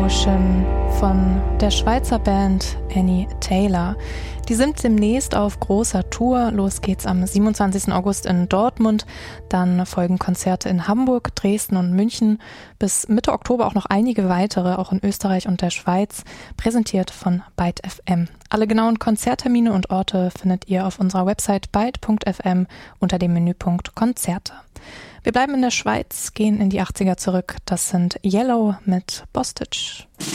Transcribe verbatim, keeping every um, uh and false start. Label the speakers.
Speaker 1: Ocean von der Schweizer Band Annie Taylor. Die sind demnächst auf großer Tour. Los geht's am siebenundzwanzigsten August in Dortmund. Dann folgen Konzerte in Hamburg, Dresden und München. Bis Mitte Oktober auch noch einige weitere, auch in Österreich und der Schweiz, präsentiert von Byte F M. Alle genauen Konzerttermine und Orte findet ihr auf unserer Website byte punkt f m unter dem Menüpunkt Konzerte. Wir bleiben in der Schweiz, gehen in die achtziger zurück. Das sind Yellow mit Bostitch.